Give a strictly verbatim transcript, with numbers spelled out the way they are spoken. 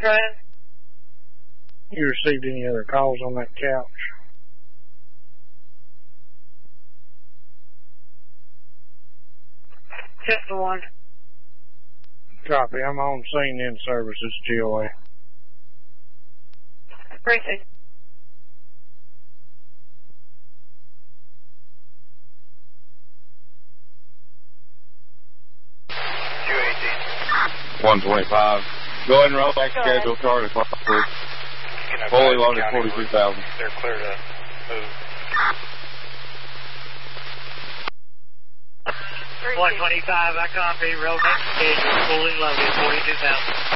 ahead. You received any other calls on that couch? Just the one. Copy. I'm on scene in services, G O A. Precinct. two eighteen. one twenty-five. Go ahead and roll back schedule, Charlie, please. Fully loaded, forty-two thousand. They're clear to move. one twenty-five, I copy. Roll back schedule, fully loaded, forty-two thousand.